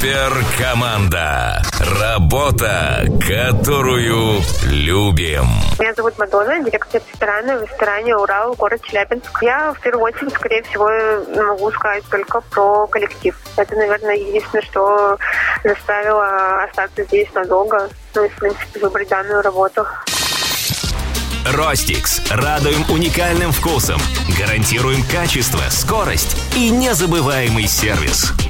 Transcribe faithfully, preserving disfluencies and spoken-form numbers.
Суперкоманда. Работа, которую любим. Меня зовут Мадонна, директор ресторана в ресторане «Урал», город Челябинск. Я в первую очередь, скорее всего, могу сказать только про коллектив. Это, наверное, единственное, что заставило остаться здесь надолго. Ну и, в принципе, выбрать данную работу. Ростикс. Радуем уникальным вкусом. Гарантируем качество, скорость и незабываемый сервис.